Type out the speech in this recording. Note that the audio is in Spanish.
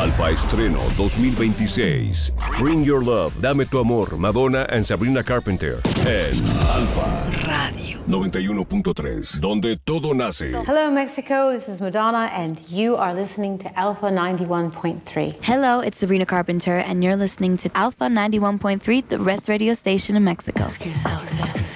Alfa Estreno 2026. Bring Your Love, Dame Tu Amor, Madonna and Sabrina Carpenter. En Alfa Radio 91.3, donde todo nace. Hello, Mexico. This is Madonna, and you are listening to Alpha 91.3. Hello, it's Sabrina Carpenter, and you're listening to Alpha 91.3, the best radio station in Mexico. Ask yourself this.